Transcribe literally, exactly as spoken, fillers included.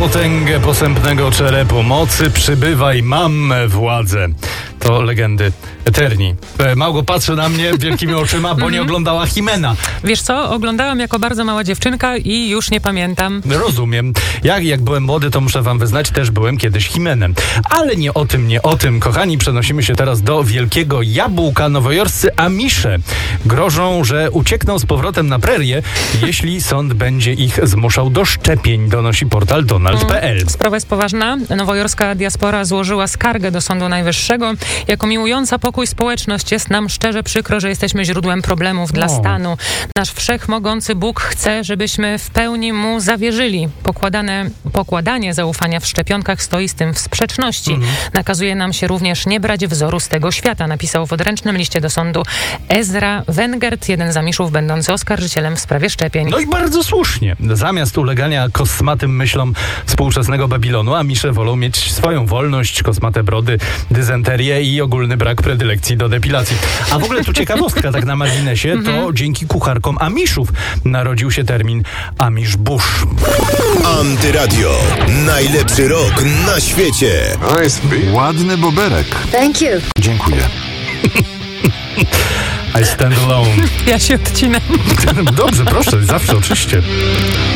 potęgę posępnego czerepu mocy przybywaj, mam władzę. To legendy Eterni. Małgo patrzy na mnie wielkimi oczyma, bo nie oglądała Himena. Wiesz co, oglądałam jako bardzo mała dziewczynka i już nie pamiętam. Rozumiem. Jak, jak byłem młody, to muszę wam wyznać, też byłem kiedyś Himenem. Ale nie o tym, nie o tym. Kochani, przenosimy się teraz do Wielkiego Jabłka. Nowojorscy Amisze grożą, że uciekną z powrotem na prerię, jeśli sąd będzie ich zmuszał do szczepień, donosi portal donald kropka p l. Sprawa jest poważna. Nowojorska diaspora złożyła skargę do Sądu Najwyższego. Jako miłująca pokój społeczność jest nam szczerze przykro, że jesteśmy źródłem problemów dla No. stanu. Nasz wszechmogący Bóg chce, żebyśmy w pełni Mu zawierzyli. Pokładane, pokładanie zaufania w szczepionkach stoi z tym w sprzeczności. Mhm. Nakazuje nam się również nie brać wzoru z tego świata, napisał w odręcznym liście do sądu Ezra Wengert, jeden z Amiszów będący oskarżycielem w sprawie szczepień. No i bardzo słusznie. Zamiast ulegania kosmatym myślom współczesnego Babilonu, Amisze wolą mieć swoją wolność, kosmate brody, dyzenterię i ogólny brak predylekcji do depilacji. A w ogóle tu ciekawostka, tak na marginesie, to dzięki kucharkom Amiszów narodził się termin Amish Bush. Antyradio. Najlepszy rok na świecie. Ładny boberek. Thank you. Dziękuję. I stand alone. Ja się odcinam. Dobrze, proszę, zawsze, oczywiście.